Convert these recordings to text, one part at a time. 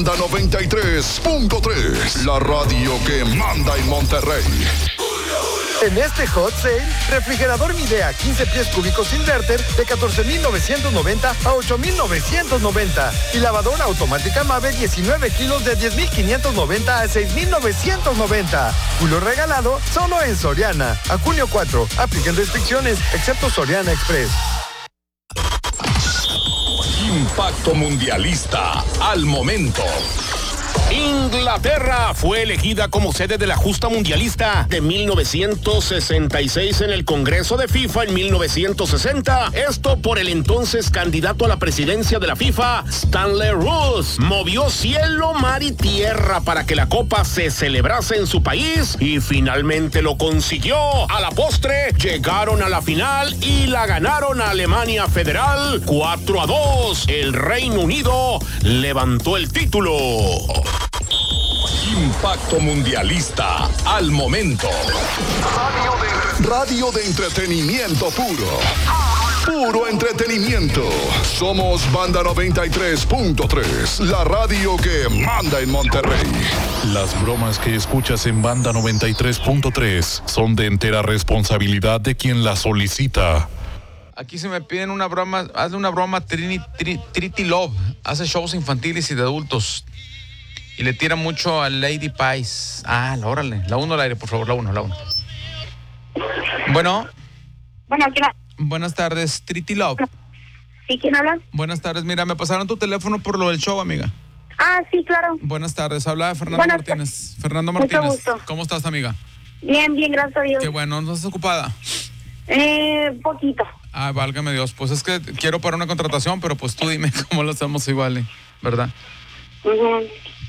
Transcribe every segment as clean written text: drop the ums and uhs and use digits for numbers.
Banda 93.3, la radio que manda en Monterrey. En este hot sale, refrigerador Midea 15 pies cúbicos inverter de 14,990 a 8,990 y lavadora automática Mave 19 kilos de 10,590 a 6,990. Julio regalado solo en Soriana. A junio 4, apliquen restricciones, excepto Soriana Express. Impacto mundialista al momento. Inglaterra fue elegida como sede de la justa mundialista de 1966 en el Congreso de FIFA en 1960. Esto por el entonces candidato a la presidencia de la FIFA, Stanley Rhodes. Movió cielo, mar y tierra para que la Copa se celebrase en su país y finalmente lo consiguió. A la postre, llegaron a la final y la ganaron a Alemania Federal 4-2. El Reino Unido levantó el título. Impacto mundialista al momento. Radio de entretenimiento puro. Puro entretenimiento. Somos Banda 93.3, la radio que manda en Monterrey. Las bromas que escuchas en Banda 93.3 son de entera responsabilidad de quien las solicita. Aquí se me piden una broma, hazle una broma a Triti Love. Hace shows infantiles y de adultos. Y le tira mucho a Lady Pies. Órale. La 1 al aire, por favor, la 1. Bueno. Bueno, ¿quién habla? Buenas tardes, Triti Love. ¿Sí, quién habla? Buenas tardes, mira, me pasaron tu teléfono por lo del show, amiga. Sí, claro. Buenas tardes, habla Fernando Martínez. Fernando Martínez. Mucho gusto. ¿Cómo estás, amiga? Bien, gracias a Dios. Qué bueno, ¿no estás ocupada? Poquito. Válgame Dios, pues es que quiero para una contratación, pero pues tú dime cómo lo hacemos igual, ¿verdad? Uh-huh.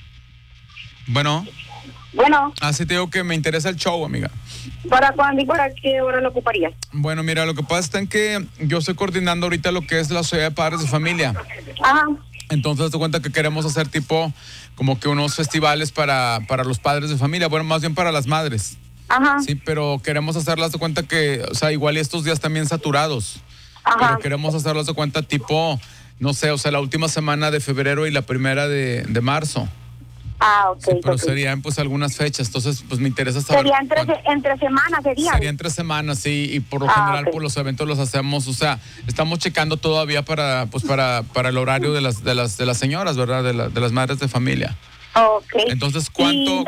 Bueno. Sí te digo que me interesa el show, amiga. ¿Para cuándo y para qué hora lo ocuparías? Bueno, mira, lo que pasa está en que yo estoy coordinando ahorita lo que es la Sociedad de Padres de Familia. Ajá. Entonces, te cuenta que queremos hacer tipo como que unos festivales para los padres de familia, bueno, más bien para las madres. Ajá. Sí, pero queremos hacerlas de cuenta que, o sea, igual estos días también saturados. Ajá. Pero queremos hacerlas de cuenta tipo, no sé, o sea, la última semana de febrero y la primera de marzo. Ok. Sí, pero okay. serían pues algunas fechas, entonces pues me interesa saber. Sería entre semanas, sería. Sería entre semanas, sí, y por lo general okay. pues los eventos los hacemos, o sea, estamos checando todavía para el horario de las señoras, ¿verdad? De las madres de familia. Okay. Entonces, tú no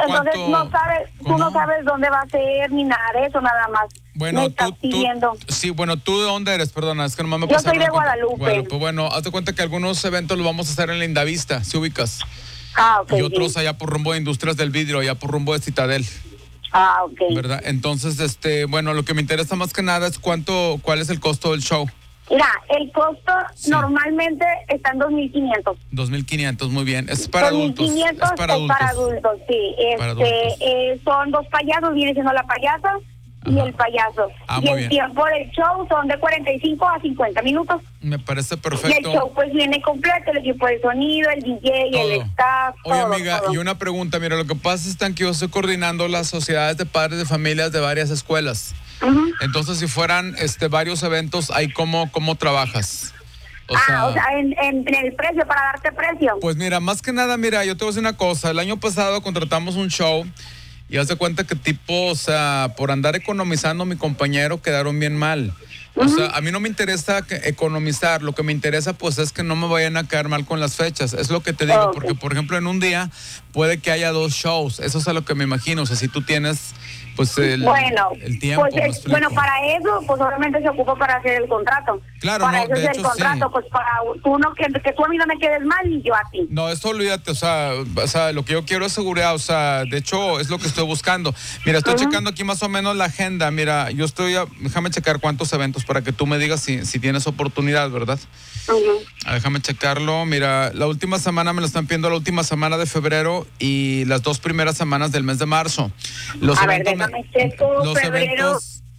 sabes dónde va a ser ni nada de eso, nada más. Bueno, tú sí, bueno, ¿tú de dónde eres? Perdona, es que nomás me Yo soy de Guadalupe. Bueno, haz de cuenta que algunos eventos los vamos a hacer en la Indavista, si ubicas. Okay. Y otros allá por rumbo de Industrias del Vidrio, allá por rumbo de Citadel. Ok. ¿Verdad? Entonces, bueno, lo que me interesa más que nada es cuál es el costo del show. Mira, el costo normalmente está en 2,500. 2,500, muy bien. Es para adultos. 2,500 es para adultos, sí. Son dos payasos, viene siendo la payasa y el payaso. Y el tiempo del show son de 45 a 50 minutos. Me parece perfecto. Y el show pues viene completo, el equipo de sonido, el DJ, todo. El staff, Oye, todo, amiga, todo. Y una pregunta, mira, lo que pasa es que yo estoy coordinando las sociedades de padres de familias de varias escuelas. Uh-huh. Entonces, si fueran varios eventos, ¿ahí cómo trabajas? O sea, en el precio, para darte precio. Pues mira, más que nada, mira, yo te voy a decir una cosa. El año pasado contratamos un show y haz de cuenta que por andar economizando mi compañero quedaron bien mal. O sea, a mí no me interesa economizar, lo que me interesa pues es que no me vayan a caer mal con las fechas, es lo que te digo, porque por ejemplo en un día puede que haya 2 shows, eso es a lo que me imagino, o sea, si tú tienes pues el tiempo. Pues, para eso, pues obviamente se ocupa para hacer el contrato. Claro, para no, eso es el contrato, pues para tú que tú a mí no me quedes mal y yo a ti. No, esto olvídate, o sea, lo que yo quiero es seguridad, o sea, de hecho es lo que estoy buscando. Mira, estoy checando aquí más o menos la agenda, mira, déjame checar cuántos eventos para que tú me digas si tienes oportunidad, ¿verdad? Déjame checarlo, mira, la última semana me lo están pidiendo la última semana de febrero y las 2 primeras semanas del mes de marzo. Los eventos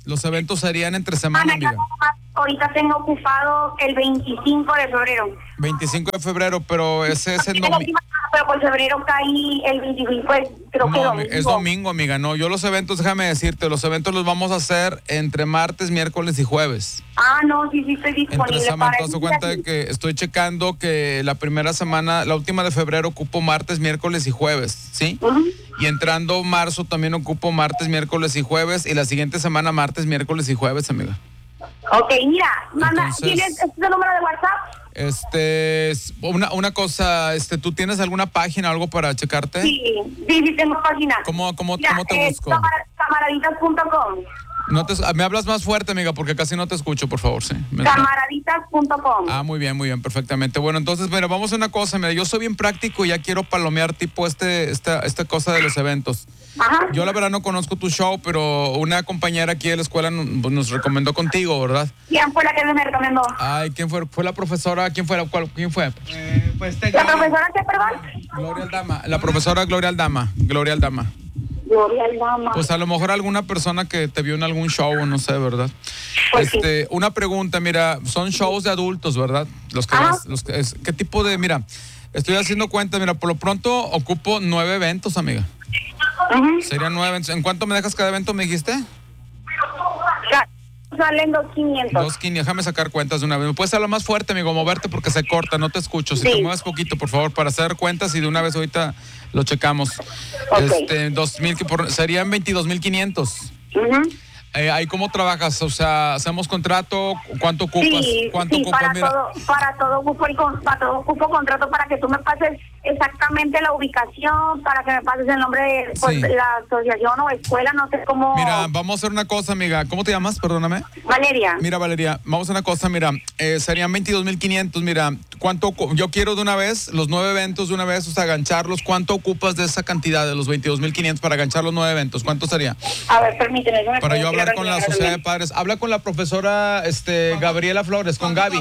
Los eventos serían entre semana, amiga. Ahorita tengo ocupado el 25 de febrero. 25 de febrero, pero ese es el domingo. Pero por febrero caí el 25, creo que domingo. Es domingo, amiga. No, yo los eventos, déjame decirte, los eventos los vamos a hacer entre martes, miércoles y jueves. No, sí, estoy disponible. Entre semana, te das cuenta de que estoy checando que la primera semana, la última de febrero, ocupo martes, miércoles y jueves, ¿sí? Y entrando marzo también ocupo martes, miércoles y jueves, y la siguiente semana martes, miércoles y jueves, amiga. Ok, mira, ¿tienes este número de WhatsApp? Una cosa, ¿tú tienes alguna página o algo para checarte? Sí, tengo página. ¿Cómo te busco? Camaraditas.com. Me hablas más fuerte, amiga, porque casi no te escucho, por favor, sí. Camaraditas.com. Muy bien, perfectamente. Bueno, entonces, mira, vamos a una cosa, mira, yo soy bien práctico y ya quiero palomear tipo esta cosa de los eventos. Ajá. Yo la verdad no conozco tu show, pero una compañera aquí de la escuela nos recomendó contigo, ¿verdad? ¿Quién fue la que me recomendó? ¿Quién fue? ¿Fue la profesora? ¿Quién fue? ¿Quién fue? ¿La profesora qué, perdón? Gloria Aldama. La profesora Gloria Aldama. Pues a lo mejor alguna persona que te vio en algún show, no sé, ¿verdad? Pues sí. Una pregunta, mira, son shows de adultos, ¿verdad? ¿Qué tipo de, mira, estoy haciendo cuenta, mira, por lo pronto ocupo 9 eventos, amiga. Serían 9 eventos. ¿En cuánto me dejas cada evento, me dijiste? Salen 2,500. 2,500, déjame sacar cuentas de una vez. ¿Me puedes hablar más fuerte, amigo? Moverte porque se corta, no te escucho. Si te mueves poquito, por favor, para hacer cuentas y de una vez ahorita lo checamos. Okay. 2,000, serían 22,500. ¿Ahí cómo trabajas? O sea, ¿hacemos contrato? ¿Cuánto ocupas? ¿Cuánto ocupas? Para todo ocupo contrato para que tú me pases exactamente la ubicación, para que me pases el nombre de la asociación o escuela, no sé cómo. Mira, vamos a hacer una cosa, amiga. ¿Cómo te llamas? Perdóname. Valeria. Mira, Valeria, vamos a hacer una cosa, mira, serían 22,500, mira, yo quiero de una vez, los 9 eventos de una vez, o sea, gancharlos. ¿Cuánto ocupas de esa cantidad de los 22,500 para ganchar los 9 eventos? ¿Cuánto sería? A ver, permíteme. Para yo hablar con la sociedad de padres. Habla con la profesora Gabriela Flores, con Gaby.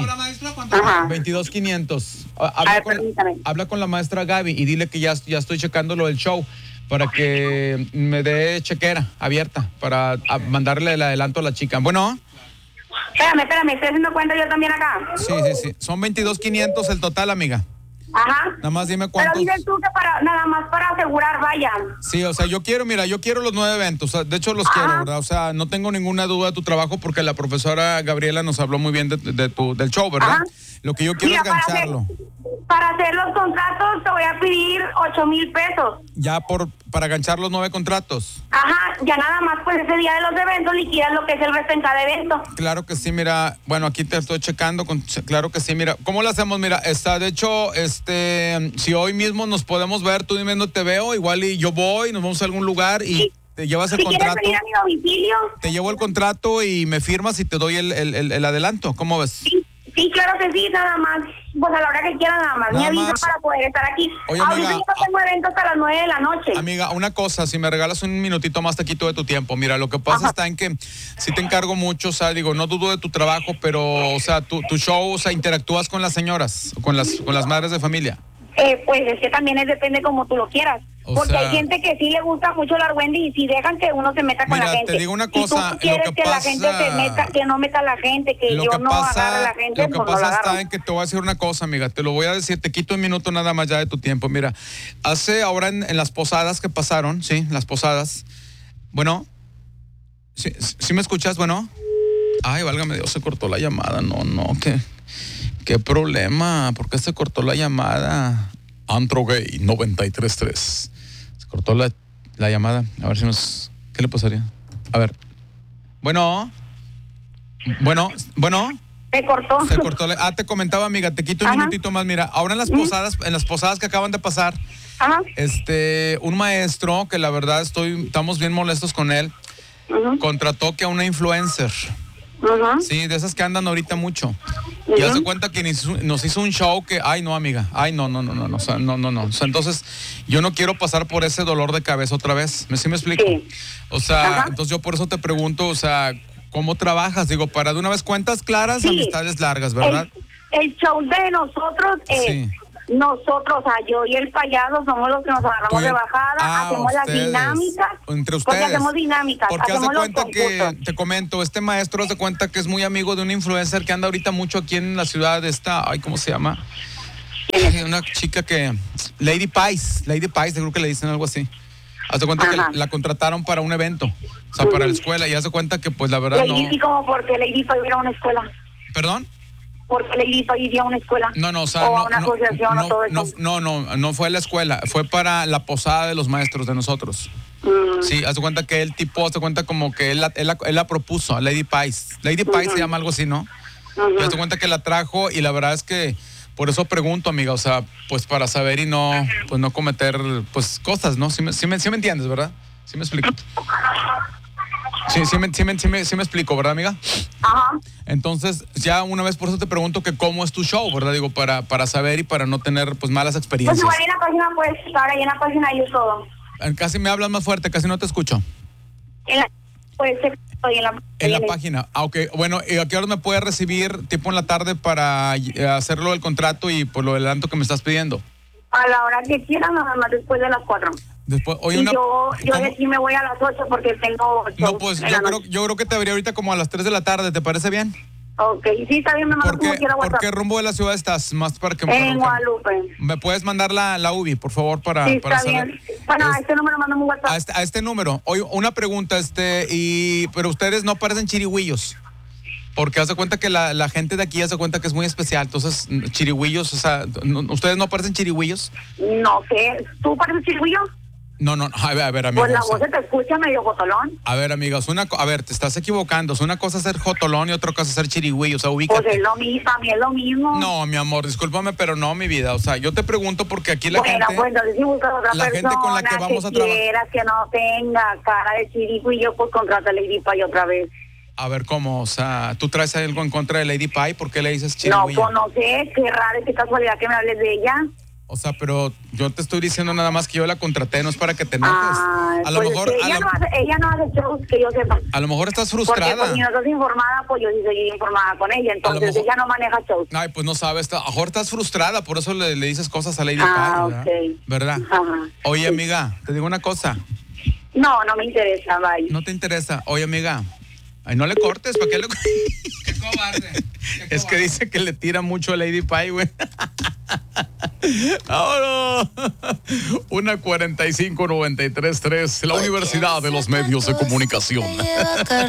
22,500. Habla con la maestra Gaby y dile que ya estoy checando lo del show para que me dé chequera abierta para mandarle el adelanto a la chica. Bueno. Espérame, estoy haciendo cuenta yo también acá. Sí. Son 22,500 el total, amiga. Ajá. Nada más dime cuántos. Pero dices tú que nada más para asegurar, vaya. Sí, o sea, yo quiero los 9 eventos. O sea, de hecho, los quiero, ¿verdad? O sea, no tengo ninguna duda de tu trabajo porque la profesora Gabriela nos habló muy bien del show, ¿verdad? Ajá. Lo que yo quiero es gancharlo. Para hacer los contratos te voy a pedir 8,000 pesos. Ya para ganchar los 9 contratos. Ajá, ya nada más pues ese día de los eventos liquidas lo que es el resto en cada evento. Claro que sí, mira, bueno, aquí te estoy checando, claro que sí, mira, ¿cómo lo hacemos? Mira, de hecho, si hoy mismo nos podemos ver, tú dime dónde te veo, igual y yo voy, nos vamos a algún lugar y te llevas el contrato. ¿Quieres venir a mi domicilio? Te llevo el contrato y me firmas y te doy el adelanto, ¿cómo ves? Sí, claro que sí, nada más. Pues a la hora que quieran, nada más. Me avisa para poder estar aquí. Oye, ahorita yo tengo eventos hasta las 9 de la noche. Amiga, una cosa, si me regalas un minutito más te quito de tu tiempo. Mira, lo que pasa está en que si te encargo mucho, o sea, no dudo de tu trabajo, pero, o sea, tu show, o sea, interactúas con las señoras, con las madres de familia. Pues es que también depende como tú lo quieras. Porque hay gente que sí le gusta mucho el argüendi y si dejan que uno se meta con la gente. Te digo una cosa, si tú quieres que la gente se meta, que no meta a la gente, que yo no agarre a la gente, lo que pues pasa no está en que te voy a decir una cosa, amiga, te lo voy a decir, te quito un minuto nada más ya de tu tiempo. Mira, ahora en las posadas que pasaron, las posadas, bueno, ¿sí me escuchas? Bueno, ay, válgame Dios, se cortó la llamada, no, qué problema, ¿por qué se cortó la llamada? Antro Gay 93.3. Se cortó la llamada. A ver si ¿qué le pasaría? A ver. Bueno. Se cortó. Se cortó. Te comentaba, amiga, te quito un minutito más. Mira, ahora en las posadas que acaban de pasar, un maestro que la verdad estamos bien molestos con él, contrató que a una influencer. Sí, de esas que andan ahorita mucho. Y hace cuenta que nos hizo un show que, ay no, amiga, ay no, o sea, no. O sea, entonces yo no quiero pasar por ese dolor de cabeza otra vez. ¿Sí me explico? Sí. O sea, entonces yo por eso te pregunto, o sea, ¿cómo trabajas? Digo, para de una vez cuentas claras, amistades largas, ¿verdad? El show de nosotros Nosotros, o sea, yo y el payaso somos los que nos agarramos de bajada, hacemos las dinámicas. Entre ustedes. Porque hacemos dinámicas. Porque haz de cuenta que, te comento, este maestro hace cuenta que es muy amigo de un influencer que anda ahorita mucho aquí en la ciudad de esta, ¿cómo se llama? Una chica que, Lady Pies, creo que le dicen algo así. Haz de cuenta que la contrataron para un evento, o sea, para la escuela, y haz de cuenta que pues la verdad Lady, ¿cómo? Porque Lady Pies iría a una escuela. ¿Perdón? Porque Lady Pies iría a una escuela. No, o sea, o a una asociación o todo eso. No fue a la escuela, fue para la posada de los maestros de nosotros. Sí, haz de cuenta que el tipo, haz de cuenta como que él la propuso, Lady Pies. Lady Pies se llama algo así, ¿no? Haz de cuenta que la trajo y la verdad es que por eso pregunto, amiga, o sea, pues para saber y no cometer, pues, cosas, ¿no? Sí me entiendes, ¿verdad? Sí me explico. Sí me explico, ¿verdad, amiga? Ajá. Entonces, ya una vez por eso te pregunto que cómo es tu show, ¿verdad? Digo, para saber y para no tener, pues, malas experiencias. Pues igual en la página puedes estar, ahí en la página hay todo. Casi me hablas más fuerte, casi no te escucho. En la página. Ah, ok. Bueno, ¿y a qué hora me puedes recibir, tipo en la tarde, para hacerlo del contrato y por lo adelanto que me estás pidiendo? A la hora que quieras, nada más después de las 4. Después, oye, yo de aquí me voy a las 8 porque tengo... No, pues yo creo que te vería ahorita como a las 3 de la tarde, ¿te parece bien? Ok, sí, está bien, me mando como quiera WhatsApp. ¿Por qué rumbo de la ciudad estás? Más para que en Guadalupe. ¿Me puedes mandar la UBI, por favor, para sí, está saber? Bien. Bueno, a este número mándame un WhatsApp. A este número. Oye, una pregunta, pero ustedes no parecen chirigüillos. Porque hace cuenta que la gente de aquí hace cuenta que es muy especial. Entonces, chirigüillos, o sea, ¿ustedes no parecen chirigüillos? No sé. ¿Tú pareces chirigüillo? No, a ver, amiga. Pues la voz se te escucha medio jotolón. A ver, amiga, te estás equivocando. Es una cosa ser jotolón y otra cosa ser chirigüillo, o sea, ubícate. Pues es lo mismo, para mí es lo mismo. No, mi amor, discúlpame, pero no, mi vida. O sea, yo te pregunto porque aquí la gente... Bueno, si buscas otra persona gente con la que vamos a trabajar... que no tenga cara de chirigüillo, pues contrata a Lady Pie otra vez. A ver, ¿cómo? O sea, ¿tú traes algo en contra de Lady Pie? ¿Por qué le dices chirigüillo? No, pues no sé, qué raro, qué casualidad que me hables de ella. O sea, pero yo te estoy diciendo nada más que yo la contraté, no es para que te enojes. A lo pues mejor... ella no hace shows que yo sepa. A lo mejor estás frustrada. Porque pues, si no estás informada, pues yo sí soy informada con ella. Entonces ella no maneja shows. Ay, pues no sabes, a lo mejor estás frustrada, por eso le dices cosas a Lady Pie, ¿verdad? Okay. ¿Verdad? Ajá. Oye, amiga, te digo una cosa. No me interesa, bye. ¿No te interesa? Oye, amiga, ay, no le cortes, ¿para qué le cortes? Qué cobarde. Es que dice que le tira mucho a Lady Pie, güey. Ahora, 1:45, 93.3, la Universidad de los Medios de Comunicación.